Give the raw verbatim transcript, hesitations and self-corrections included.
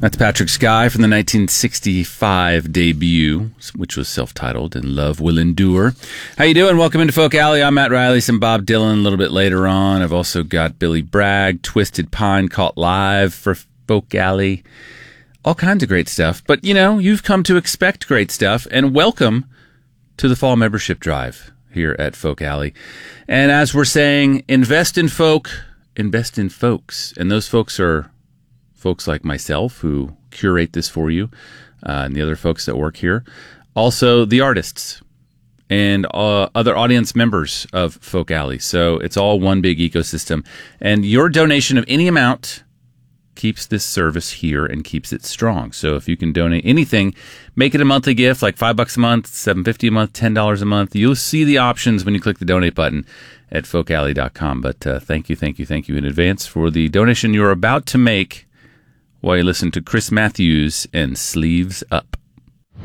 That's Patrick Sky from the nineteen sixty-five debut, which was self-titled, And Love Will Endure. How you doing? Welcome into Folk Alley. I'm Matt Riley, some Bob Dylan a little bit later on. I've also got Billy Bragg, Twisted Pine caught live for Folk Alley. All kinds of great stuff. But, you know, you've come to expect great stuff, and welcome to the fall membership drive here at Folk Alley. And as we're saying, invest in folk, invest in folks. And those folks are folks like myself who curate this for you, uh, and the other folks that work here. Also, the artists and uh, other audience members of Folk Alley. So it's all one big ecosystem. And your donation of any amount keeps this service here and keeps it strong. So if you can donate anything, make it a monthly gift, like five bucks a month, seven fifty a month, ten dollars a month. You'll see the options when you click the donate button at folk alley dot com. But uh, thank you, thank you, thank you in advance for the donation you're about to make while you listen to Chris Matthews and Sleeves Up.